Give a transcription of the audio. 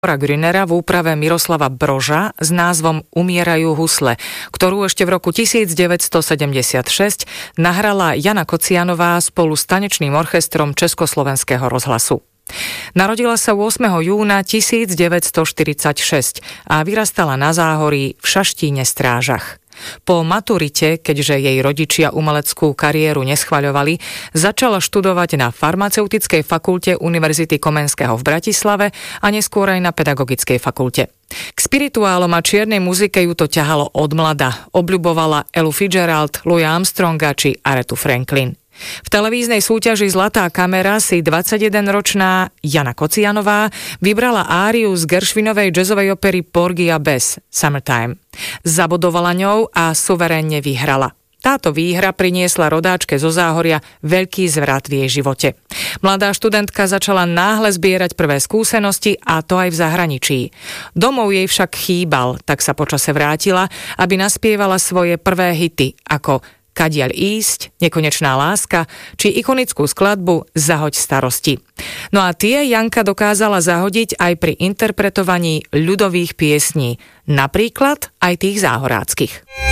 Grünera v úprave Miroslava Broža s názvom Umierajú husle, ktorú ešte v roku 1976 nahrala Jana Kocianová spolu s tanečným orchestrom Československého rozhlasu. Narodila sa 8. júna 1946 a vyrastala na Záhorí v Šaštíne Strážach. Po maturite, keďže jej rodičia umeleckú kariéru neschvaľovali, začala študovať na farmaceutickej fakulte Univerzity Komenského v Bratislave a neskôr aj na pedagogickej fakulte. K spirituálom a čiernej muzike ju to ťahalo od mlada. Obľubovala Elu Fitzgerald, Louisa Armstronga či Arethu Franklin. V televíznej súťaži Zlatá kamera si 21-ročná Jana Kocianová vybrala áriu z Gershwinovej jazzovej opery Porgy a Bess, Summertime. Zabodovala ňou a suverénne vyhrala. Táto výhra priniesla rodáčke zo Záhoria veľký zvrat v jej živote. Mladá študentka začala náhle zbierať prvé skúsenosti, a to aj v zahraničí. Domov jej však chýbal, tak sa počase vrátila, aby naspievala svoje prvé hity ako Kadiaľ ísť, Nekonečná láska či ikonickú skladbu Zahoď starosti. No a tie Janka dokázala zahodiť aj pri interpretovaní ľudových piesní, napríklad aj tých záhoráckych.